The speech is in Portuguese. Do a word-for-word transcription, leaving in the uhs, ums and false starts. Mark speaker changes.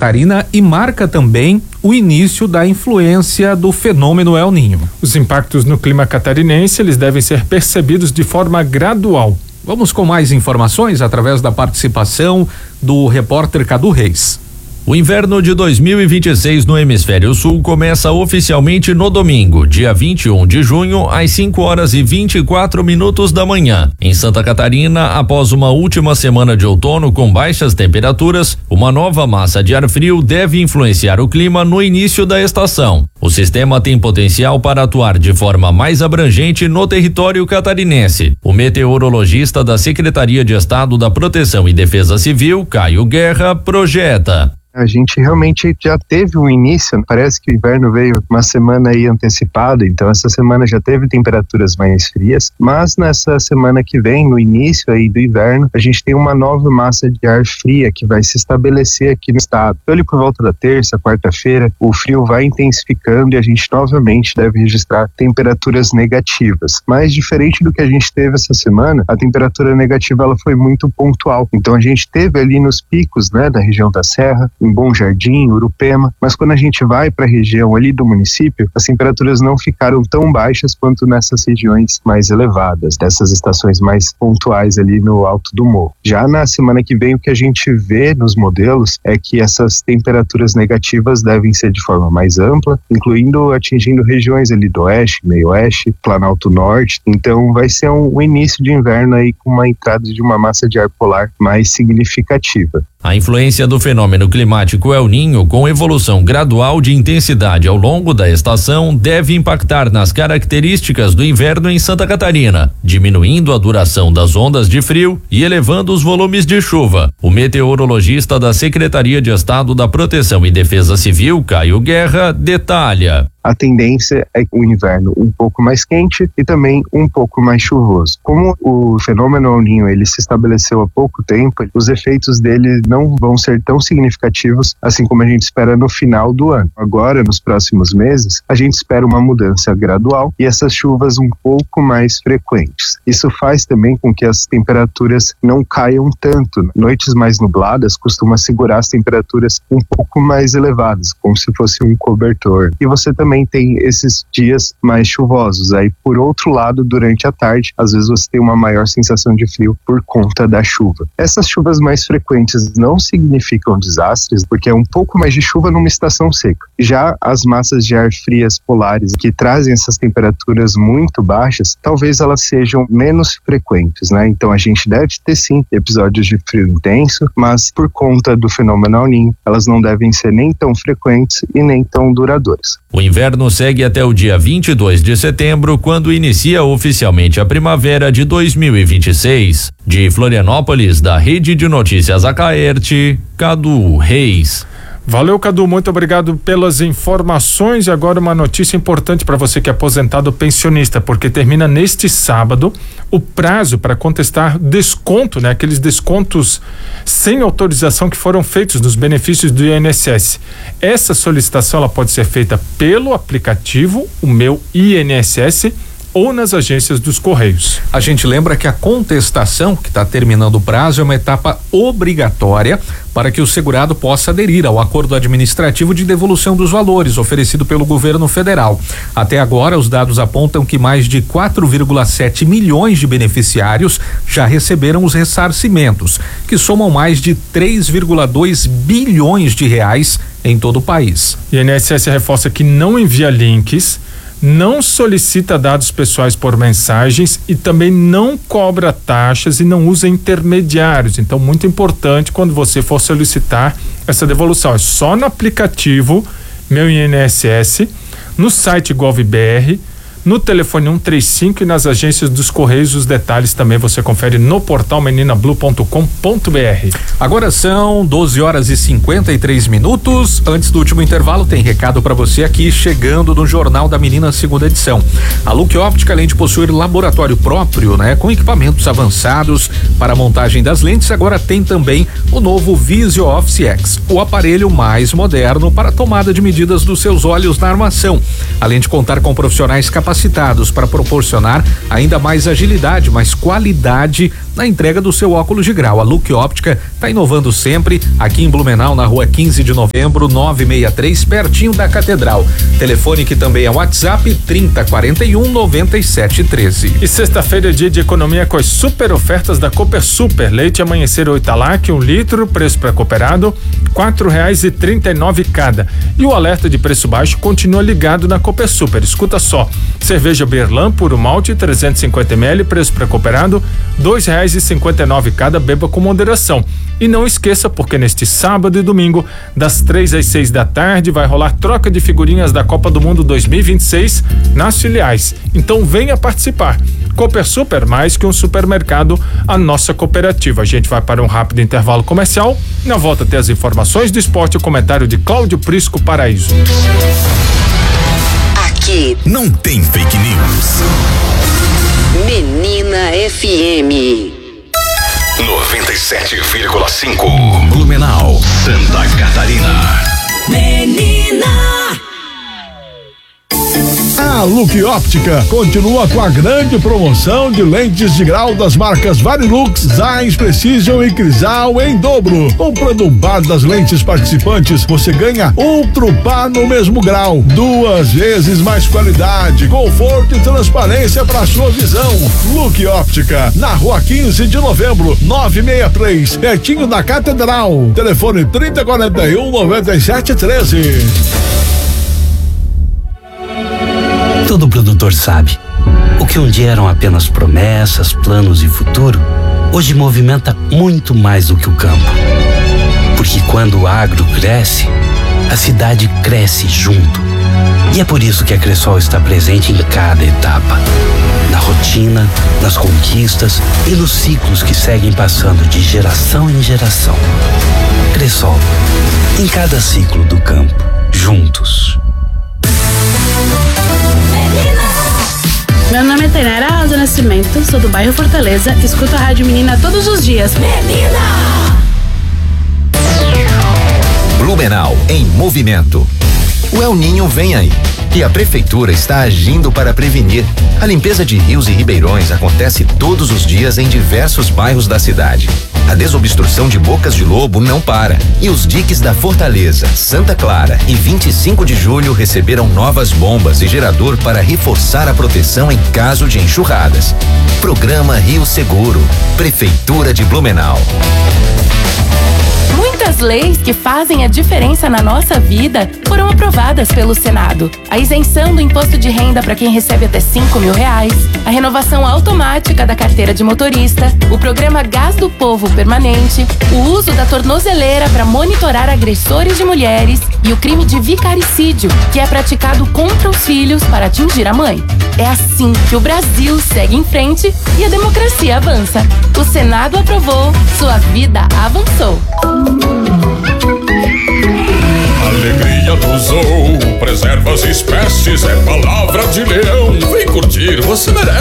Speaker 1: Catarina e marca também o início da influência do fenômeno El Niño.
Speaker 2: Os impactos no clima catarinense, eles devem ser percebidos de forma gradual.
Speaker 1: Vamos com mais informações através da participação do repórter Cadu Reis.
Speaker 3: O inverno de dois mil e vinte e seis no Hemisfério Sul começa oficialmente no domingo, dia vinte e um de junho, às cinco horas e vinte e quatro minutos da manhã. Em Santa Catarina, após uma última semana de outono com baixas temperaturas, uma nova massa de ar frio deve influenciar o clima no início da estação. O sistema tem potencial para atuar de forma mais abrangente no território catarinense. O meteorologista da Secretaria de Estado da Proteção e Defesa Civil, Caio Guerra, projeta.
Speaker 4: A gente realmente já teve um início, parece que o inverno veio uma semana aí antecipada, então essa semana já teve temperaturas mais frias, mas nessa semana que vem, no início aí do inverno, a gente tem uma nova massa de ar fria que vai se estabelecer aqui no estado. Então ali por volta da terça, quarta-feira, o frio vai intensificando e a gente novamente deve registrar temperaturas negativas. Mas diferente do que a gente teve essa semana, a temperatura negativa ela foi muito pontual, então a gente teve ali nos picos, né, da região da Serra, em Bom Jardim, Urupema, mas quando a gente vai para a região ali do município, as temperaturas não ficaram tão baixas quanto nessas regiões mais elevadas, dessas estações mais pontuais ali no alto do morro. Já na semana que vem, o que a gente vê nos modelos é que essas temperaturas negativas devem ser de forma mais ampla, incluindo atingindo regiões ali do oeste, meio oeste, Planalto Norte, então vai ser um, um início de inverno aí com uma entrada de uma massa de ar polar mais significativa.
Speaker 3: A influência do fenômeno climático El Niño, com evolução gradual de intensidade ao longo da estação, deve impactar nas características do inverno em Santa Catarina, diminuindo a duração das ondas de frio e elevando os volumes de chuva. O meteorologista da Secretaria de Estado da Proteção e Defesa Civil, Caio Guerra, detalha.
Speaker 4: A tendência é o inverno um pouco mais quente e também um pouco mais chuvoso. Como o fenômeno El Niño ele se estabeleceu há pouco tempo, os efeitos dele não vão ser tão significativos assim como a gente espera no final do ano. Agora, nos próximos meses, a gente espera uma mudança gradual e essas chuvas um pouco mais frequentes. Isso faz também com que as temperaturas não caiam tanto. Noites mais nubladas costumam segurar as temperaturas um pouco mais elevadas, como se fosse um cobertor. E você também também tem esses dias mais chuvosos. Aí, por outro lado, durante a tarde, às vezes você tem uma maior sensação de frio por conta da chuva. Essas chuvas mais frequentes não significam desastres, porque é um pouco mais de chuva numa estação seca. Já as massas de ar frias polares, que trazem essas temperaturas muito baixas, talvez elas sejam menos frequentes, né? Então a gente deve ter sim episódios de frio intenso, mas por conta do fenômeno El Niño, elas não devem ser nem tão frequentes e nem tão duradouras.
Speaker 3: O inverno segue até o dia vinte e dois de setembro, quando inicia oficialmente a primavera de dois mil e vinte e seis. De Florianópolis, da Rede de Notícias Acaerte, Cadu Reis.
Speaker 2: Valeu, Cadu, muito obrigado pelas informações. E agora uma notícia importante para você que é aposentado ou pensionista, porque termina neste sábado o prazo para contestar desconto, né? Aqueles descontos sem autorização que foram feitos nos benefícios do I N S S. Essa solicitação ela pode ser feita pelo aplicativo O Meu I N S S ou nas agências dos Correios.
Speaker 1: A gente lembra que a contestação, que está terminando o prazo, é uma etapa obrigatória para que o segurado possa aderir ao acordo administrativo de devolução dos valores oferecido pelo governo federal. Até agora, os dados apontam que mais de quatro vírgula sete milhões de beneficiários já receberam os ressarcimentos, que somam mais de três vírgula dois bilhões de reais em todo o país.
Speaker 2: O I N S S reforça que não envia links, não solicita dados pessoais por mensagens e também não cobra taxas e não usa intermediários. Então, muito importante quando você for solicitar essa devolução. É só no aplicativo Meu I N S S, no site GovBR, no telefone um três cinco e nas agências dos Correios. Os detalhes também você confere no portal menina blue ponto com ponto b r.
Speaker 1: Agora são doze horas e cinquenta e três minutos. Antes do último intervalo, tem recado para você aqui chegando no Jornal da Menina, segunda edição. A Look Óptica, além de possuir laboratório próprio, né, com equipamentos avançados para a montagem das lentes, agora tem também o novo Visio Office X, o aparelho mais moderno para a tomada de medidas dos seus olhos na armação, além de contar com profissionais capacitados capacitados para proporcionar ainda mais agilidade, mais qualidade na entrega do seu óculos de grau. A Look Óptica está inovando sempre aqui em Blumenau, na rua quinze de novembro, novecentos e sessenta e três, pertinho da Catedral. Telefone que também é WhatsApp trinta quarenta e um noventa e sete treze.
Speaker 2: E sexta-feira é dia de economia com as super ofertas da Cooper Super. Leite Amanhecer Oitalac, um litro, preço para cooperado, quatro reais e trinta e nove cada. E o alerta de preço baixo continua ligado na Cooper Super. Escuta só: cerveja Berlan puro malte trezentos e cinquenta mililitros, preço para cooperado, dois reais e cinquenta e nove cada. Beba com moderação. E não esqueça, porque neste sábado e domingo, das três às seis da tarde, vai rolar troca de figurinhas da Copa do Mundo dois mil e vinte e seis nas filiais. Então venha participar. Cooper Super, mais que um supermercado, a nossa cooperativa. A gente vai para um rápido intervalo comercial. Na volta tem as informações do esporte e o comentário de Cláudio Prisco Paraíso.
Speaker 5: Aqui
Speaker 6: não tem fake news.
Speaker 5: Menina F M
Speaker 6: noventa e sete vírgula cinco. Blumenau, Santa Catarina.
Speaker 5: Menina.
Speaker 7: A Look Óptica continua com a grande promoção de lentes de grau das marcas Varilux, Zeiss, Precision e Crisal em dobro. Comprando um par das lentes participantes, você ganha outro par no mesmo grau. Duas vezes mais qualidade, conforto e transparência para sua visão. Look Óptica, na rua quinze de novembro, novecentos e sessenta e três, pertinho da Catedral. Telefone trinta quarenta e um noventa e sete treze.
Speaker 8: Todo produtor sabe, o que um dia eram apenas promessas, planos e futuro, hoje movimenta muito mais do que o campo. Porque quando o agro cresce, a cidade cresce junto. E é por isso que a Cressol está presente em cada etapa. Na rotina, nas conquistas e nos ciclos que seguem passando de geração em geração. Cressol, em cada ciclo do campo, juntos.
Speaker 9: Meu nome é Tainara Alza Nascimento, sou do bairro Fortaleza, escuto a Rádio Menina todos os dias. Menina!
Speaker 6: Blumenau em movimento. O El Ninho vem aí e a prefeitura está agindo para prevenir. A limpeza de rios e ribeirões acontece todos os dias em diversos bairros da cidade. A desobstrução de bocas de lobo não para e os diques da Fortaleza, Santa Clara e vinte e cinco de julho receberam novas bombas e gerador para reforçar a proteção em caso de enxurradas. Programa Rio Seguro, Prefeitura de Blumenau.
Speaker 10: Muitas leis que fazem a diferença na nossa vida foram aprovadas pelo Senado. A isenção do imposto de renda para quem recebe até cinco mil reais, a renovação automática da carteira de motorista, o programa Gás do Povo Permanente, o uso da tornozeleira para monitorar agressores de mulheres e o crime de vicaricídio, que é praticado contra os filhos para atingir a mãe. É assim que o Brasil segue em frente e a democracia avança. O Senado aprovou, sua vida avançou.
Speaker 11: Alegria do Zou, preserva as espécies, é palavra de leão. Vem curtir, você merece.